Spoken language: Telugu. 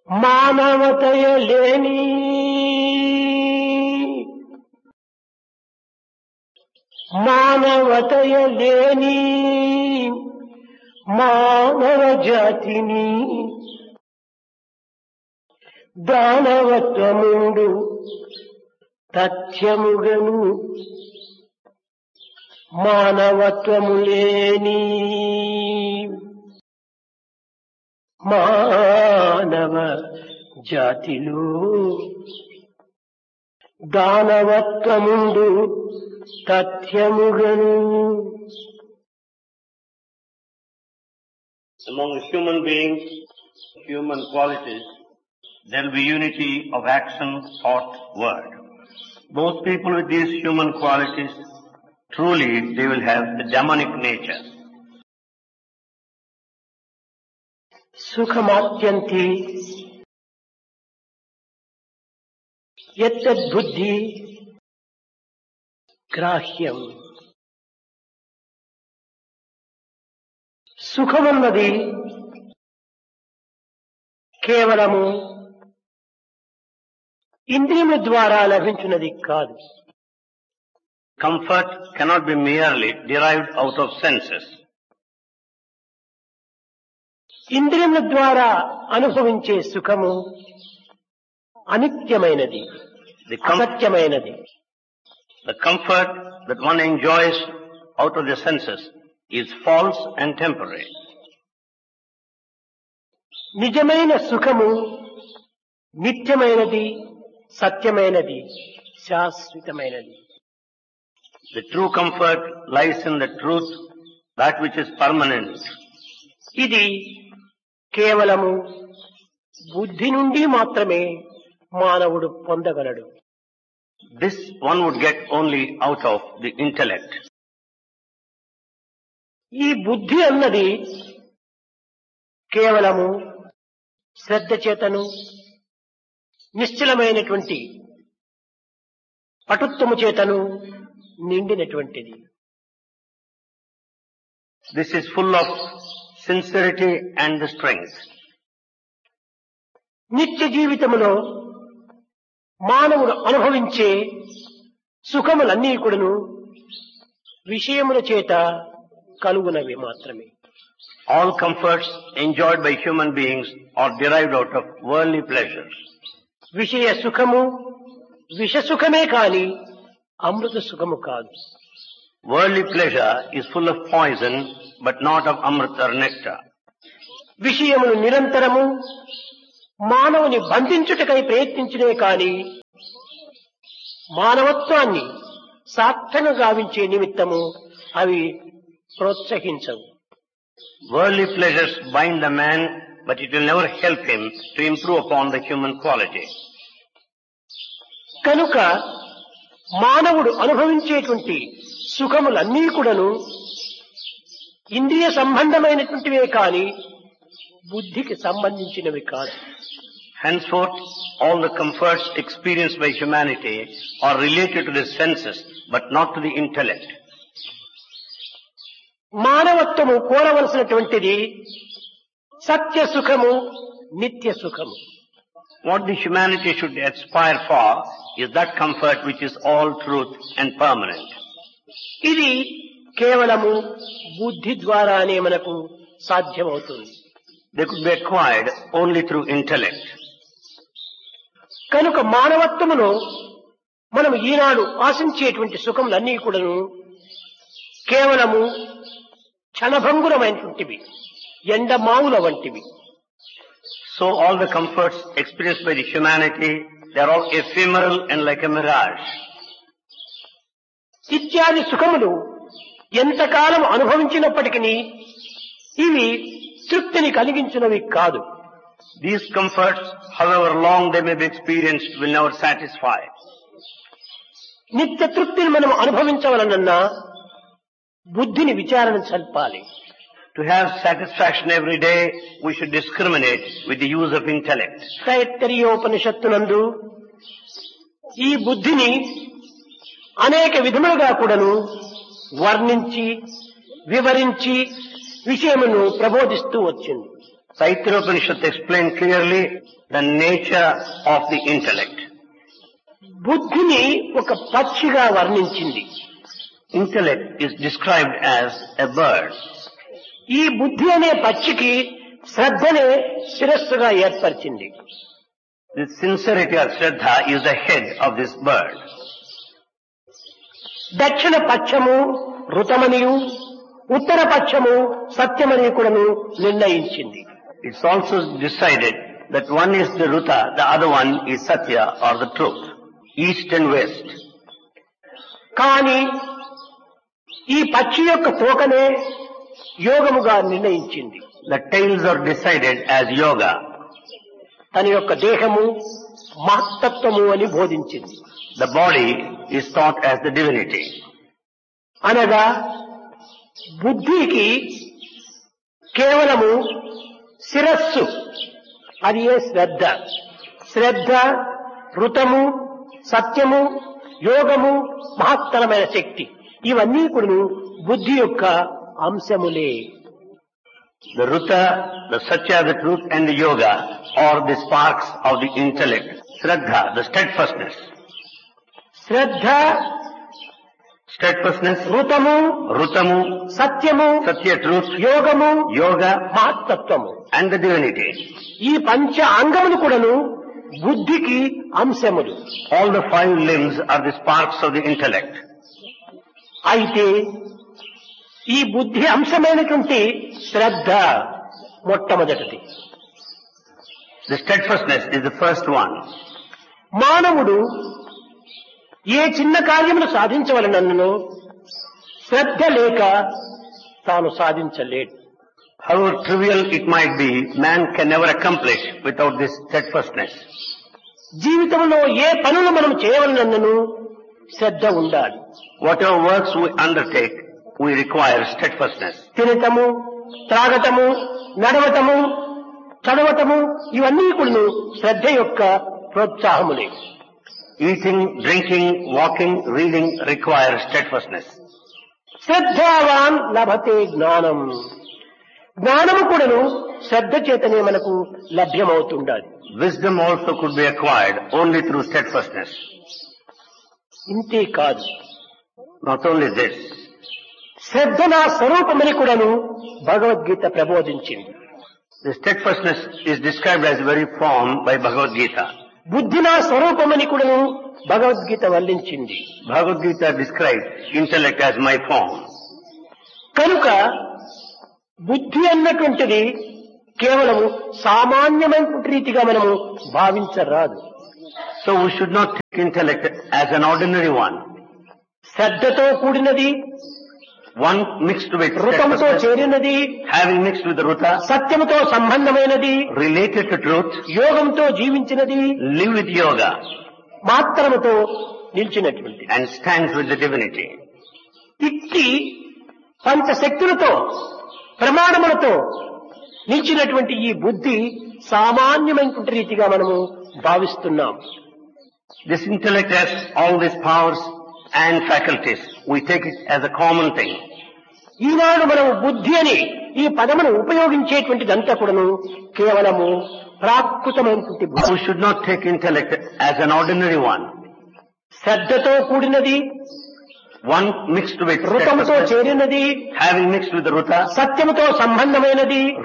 మానవతయ లేని మానవ జాతిని దానవత్వముండు తథ్యముగను మానవత్వము లేని మానవ జాతిలో దానవత్వముండు తథ్యముగను. Among human beings, human qualities, there will be unity of action, thought, word. Those people with these human qualities, truly they will have the demonic nature. సుఖమాత్యంతి యత్తద్బుద్ధి గ్రాహ్యం. సుఖమన్నది కేవలము ఇంద్రియముల ద్వారా లభించున్నది కాదు. Comfort cannot be merely derived out of senses. ఇంద్రియముల ద్వారా అనుభవించే సుఖము అనిత్యమైనది, అసత్యమైనది. The comfort that one enjoys out of the senses is false and temporary. నిజమైన సుఖము నిత్యమైనది, సత్యమైనది, శాశ్వతమైనది. The true comfort lies in the truth, that which is permanent. ఇది కేవలము బుద్ధి నుండి మాత్రమే మానవుడు పొందగలడు. This one would get only out of the intellect. ఈ బుద్ధి అన్నది కేవలము శ్రద్ధ చేతను నిశ్చలమైనటువంటి పటుత్వము చేతను నిండినటువంటిది. This is full of sincerity and the strength. నిత్య జీవితములో మానవుడు అనుభవించే సుఖములన్నీ కూడాను విషయముల చేత కలుగునవి మాత్రమే. All comforts enjoyed by human beings are derived out of worldly pleasures. విషయ సుఖము విష సుఖమే కాని అమృత సుఖము కాదు. Worldly pleasure is full of poison, but not of amrita or nectar. విషయములు నిరంతరము మానవుని బంధించుటకై ప్రయత్నించినే కాని మానవత్వాన్ని సార్థకంగా గావించే నిమిత్తము అవి ప్రోత్సహించవు. Worldly pleasures bind the man, but it will never help him to improve upon the human quality. కనుక మానవుడు అనుభవించేటువంటి సుఖములన్నీ కూడాను ఇంద్రియ సంబంధమైనటువంటివే కాని బుద్ధికి సంబంధించినవి కాదు. Henceforth, all the comforts experienced by humanity are related to the senses, but not to the intellect. మానవత్వము కోరవలసినటువంటిది సత్య సుఖము, నిత్య సుఖము. What the humanity should aspire for is that comfort which is all truth and permanent. ఇది కేవలము బుద్ధి ద్వారానే మనకు సాధ్యమవుతుంది. They could be acquired only through intellect. కనుక మానవత్వములో మనం ఈనాడు ఆశించేటువంటి సుఖములన్నీ కూడాను కేవలము క్షణభంగురమైనటువంటివి, ఎండమావుల వంటివి. So all the comforts experienced by the humanity, they are all ephemeral and like a mirage. ఇత్యాది సుఖములు ఎంతకాలం అనుభవించినప్పటికీ ఇవి తృప్తిని కలిగించినవి కాదు. These comforts, however long they may be experienced, will never satisfy. నిత్య తృప్తిని మనం అనుభవించవలనన్నా బుద్ధిని విచారణ చల్పాలి. To have satisfaction every day, we should discriminate with the use of intellect. తైత్తరీయోపనిషత్తునందు ఈ బుద్ధిని అనేక విధములుగా కూడాను వర్ణించి వివరించి విషయమును ప్రబోధిస్తూ వచ్చింది. Taittiriya explained clearly the nature of the intellect. బుద్ధిని ఒక పక్షిగా వర్ణించింది. Intellect is described as a bird. ఈ బుద్ధి అనే పక్షికి శ్రద్ధనే శిరస్సుగా ఏర్పరిచింది. The sincerity or Shraddha is the head of this bird. దక్షిణ పక్షము ఋతమనియు ఉత్తర పక్షము సత్యమని కూడాను నిర్ణయించింది. It's also decided that one is the Ruta, the other one is Satya or the truth, east and west. కానీ ఈ పక్షి యొక్క తోకనే యోగముగా నిర్ణయించింది. The tails are decided as yoga. తన యొక్క దేహము మహత్తత్వము అని బోధించింది. The body is taught as the divinity. అనగా బుద్ధికి కేవలము శిరస్సు అది ఏ శ్రద్ధ, శ్రద్ధ ఋతము సత్యము యోగము మహత్తరమైన శక్తి ఇవన్నీ కూడా బుద్ధి యొక్క అంశములే. The Ruta, the Satya, the truth and the yoga are the sparks of the intellect. Shraddha, the steadfastness. Shraddha Steadfastness, ఋతము Rutamu, సత్యము Satya, truth, యోగము yoga మహత్తత్వము and the divinity. ఈ పంచ అంగములు కూడాను బుద్ధికి అంశములు. All the 5 limbs are the sparks of the intellect. అయితే ఈ బుద్ధి అంశమైనటువంటి శ్రద్ధ మొట్టమొదటిది. The steadfastness is the first one. మానవుడు ఏ చిన్న కార్యమును సాధించవలనను శ్రద్ధ లేక తాను సాధించలేడు. However trivial it might be, man can never accomplish without this steadfastness. జీవితంలో ఏ పనులు మనం చేయవలనను శ్రద్ధ ఉండాలి. Whatever works we undertake, we require steadfastness. తినటము త్రాగటము నడవటము చదవటము ఇవన్నీ కూడా శ్రద్ధ యొక్క ప్రోత్సాహములే. Eating, drinking, walking, reading require steadfastness. శ్రద్ధావాన్ లభతే జ్ఞానం. జ్ఞానము కూడాను శ్రద్ధ చేతనే మనకు లభ్యమవుతుండాలి. Wisdom also could be acquired only through steadfastness. ఇంతే కాదు, Not only this, శ్రద్ధ నా స్వరూపమని కూడాను Bhagavad Gita ప్రబోధించింది. the steadfastness is described as very form by Bhagavad Gita. బుద్ధి నా స్వరూపమని కూడాను Bhagavad Gita వల్లించింది. Bhagavad Gita describes intellect as my form. కనుక బుద్ధి అన్నటువంటిది కేవలము సామాన్యమైన రీతిగా మనము భావించరాదు. So we should not take intellect as an ordinary one. శ్రద్ధతో కూడినది, One mixed with ఋతముతో steadfastness, చేరినది, having mixed with the Ruta, సత్యముతో సంబంధమైనది, related to truth, యోగంతో జీవించినది, live with yoga, మాత్రముతో నిలిచినటువంటి and stands with the divinity. ఇట్టి పంచశక్తులతో ప్రమాణములతో నిలిచినటువంటి ఈ బుద్ధి సామాన్యమైనటువంటి రీతిగా మనము భావిస్తున్నాం. This intellect has all these powers and faculties. We take it as a common thing. ఈనాడు మనము బుద్ధి అని ఈ పదమును ఉపయోగించేటువంటిదంతా కూడాను కేవలము ప్రాకృతమైనటువంటి బుద్ధి. We should not take intellect as an ordinary one. శ్రద్ధతో కూడినది, One mixed with ఋతముతో steadfastness, చేరినది, having mixed with the Ruta, సత్యముతో సంబంధమైనది,